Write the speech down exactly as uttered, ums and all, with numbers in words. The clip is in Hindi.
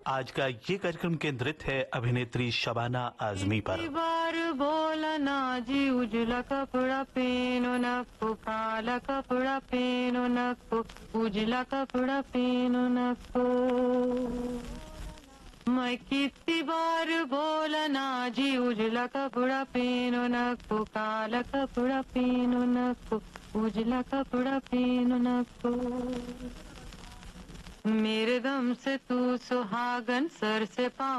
आज का ये कार्यक्रम केंद्रित है अभिनेत्री शबाना आजमी पर। बार बोलना जी, उजला कपड़ा पहनो नको, काला कपड़ा पहनो नको, उजला कपड़ा पहनो नको। मैं कितनी बार बोलना जी, उजला कपड़ा पहनो नको, काला कपड़ा पहनो नको, उजला कपड़ा पहनो नको। मेरे दम से तू सुहागन सर से पाँव